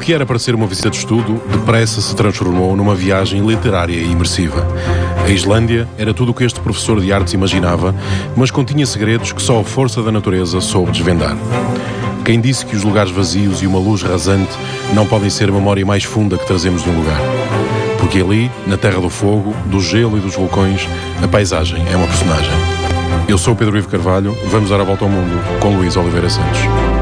que era para ser uma visita de estudo, depressa se transformou numa viagem literária e imersiva. A Islândia era tudo o que este professor de artes imaginava, mas continha segredos que só a força da natureza soube desvendar. Quem disse que os lugares vazios e uma luz rasante não podem ser a memória mais funda que trazemos de um lugar? Porque ali, na Terra do Fogo, do gelo e dos vulcões, a paisagem é uma personagem. Eu sou o Pedro Ivo Carvalho, vamos dar a volta ao mundo com Luís Oliveira Santos.